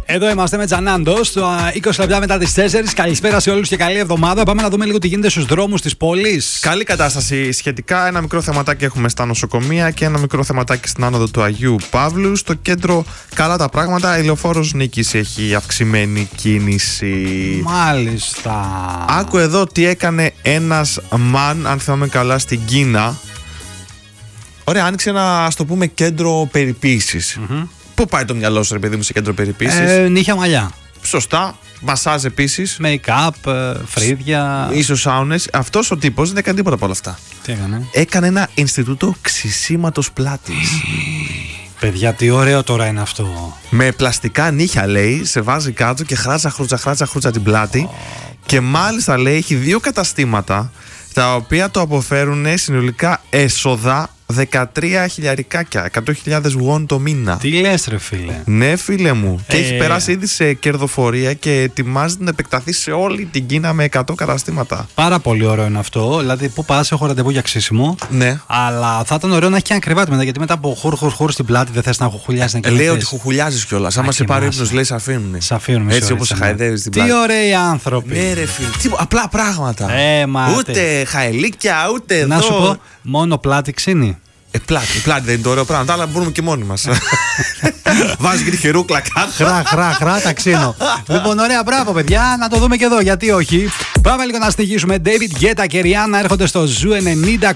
Εδώ είμαστε με Τζανάντο, στο 20 λεπτά μετά τις 4. Καλησπέρα σε όλους και καλή εβδομάδα. Πάμε να δούμε λίγο τι γίνεται στους δρόμους της πόλης. Καλή κατάσταση σχετικά. Ένα μικρό θεματάκι έχουμε στα νοσοκομεία και ένα μικρό θεματάκι στην άνοδο του Αγίου Παύλου. Στο κέντρο, καλά τα πράγματα. Η Λεωφόρος Νίκης έχει αυξημένη κίνηση. Μάλιστα. Άκου εδώ τι έκανε ένας man, αν θυμάμαι καλά, στην Κίνα. Ωραία, άνοιξε ένα, ας το πούμε, κέντρο περιποίησης. Πού πάει το μυαλό σου, ρε παιδί μου, σε κέντρο περιποίησης? Νύχια μαλλιά. Σωστά. Μασάζ επίσης. Make-up, φρύδια. Ίσως σάουνες. Αυτός ο τύπος δεν έκανε τίποτα από όλα αυτά. Τι έκανε? Έκανε ένα Ινστιτούτο Ξυσίματος Πλάτης. Παιδιά, τι ωραίο τώρα είναι αυτό. Με πλαστικά νύχια, λέει, σε βάζει κάτω και χράτσα την πλάτη. Και μάλιστα, λέει, έχει 2 καταστήματα τα οποία το αποφέρουν συνολικά έσοδα 13 χιλιαρικάκια, 100.000 won το μήνα. Τι λες, ρε φίλε? Ναι, φίλε μου. Και έχει περάσει ήδη σε κερδοφορία και ετοιμάζεται να επεκταθεί σε όλη την Κίνα με 100 καταστήματα. Πάρα πολύ ωραίο είναι αυτό. Δηλαδή, πού πας, έχω ραντεβού για ξύσιμο. Ναι. Αλλά θα ήταν ωραίο να έχει και ένα κρεβάτι μετά. Γιατί μετά από χουρ στην πλάτη δεν θες να χουχουλιάσει. Λέει ότι χουχουλιάζει κιόλας. Άμα σε πάρει ύπνος, λέει, σε αφήνουν. Σε αφήνουν. Έτσι όπως σε χαϊδεύει την πλάτη. Τι ωραίοι άνθρωποι. Ναι, ρε φίλε. Απλά πράγματα. Ούτε χαελίκια, ούτε εδώ. Να σου πω, μόνο πλάτη ξύνει. Πλάτη δεν είναι το ωραίο πράγμα. Τα άλλα μπορούμε και μόνοι μας. Βάζει και τη χερούκλα κάτω. Χρά, τα ξύνω. Λοιπόν, ωραία, μπράβο, παιδιά. Να το δούμε και εδώ, γιατί όχι. Πάμε λίγο να στοιχήσουμε. David Guetta και Rihanna έρχονται στο Ζου 90,8.